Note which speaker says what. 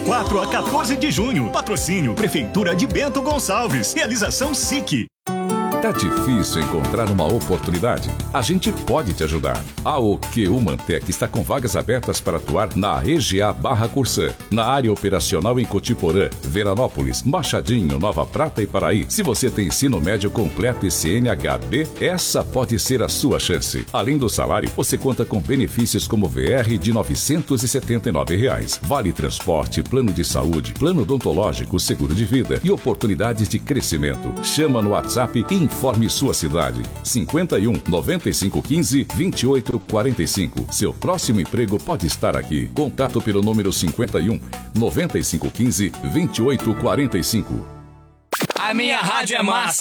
Speaker 1: 4 a 14 de junho. Patrocínio Prefeitura de Bento Gonçalves. Realização SIC.
Speaker 2: Tá difícil encontrar uma oportunidade? A gente pode te ajudar. A OQ Humantec está com vagas abertas para atuar na EGA Barra Cursã, na área operacional em Cotiporã, Veranópolis, Machadinho, Nova Prata e Paraí. Se você tem ensino médio completo e CNHB, essa pode ser a sua chance. Além do salário, você conta com benefícios como VR de R$ 979, vale transporte, plano de saúde, plano odontológico, seguro de vida e oportunidades de crescimento. Chama no WhatsApp e informe sua cidade. 51 95 15 28 45. Seu próximo emprego pode estar aqui. Contato pelo número 51 95 15 28 45.
Speaker 3: A minha rádio é massa.